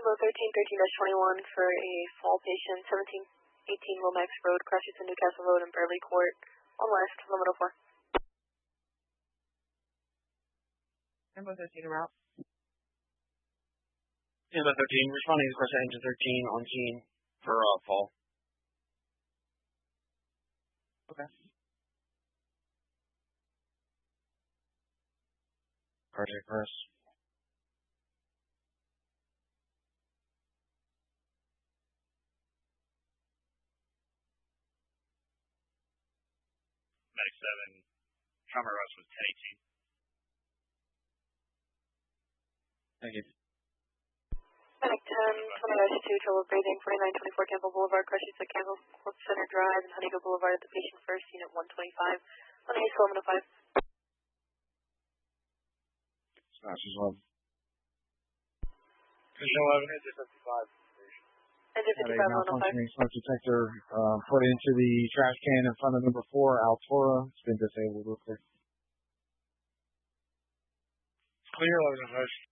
Bravo 13-13-21 for a fall patient, 1718 Lomax Road, crashes to Newcastle Road and Burley Court. On west, limit 04. Bravo 13 route. Bravo 13, responding to crash engine 13 on scene for fall. Okay. Cardiac arrest. Medic 7, trauma arrest was 1018. Thank you. Medic 10, 20-2, trouble breathing, 4924 Campbell Boulevard, crashes at Campbell Center Drive and Honeygo Boulevard at the patient first, unit 125. On a limit 05. Smashes 11. Vision 11, engine 55. Engine Had a 55, malfunctioning smoke detector put into the trash can in front of number 4, Altora. It's been disabled real quick. Clear 11 is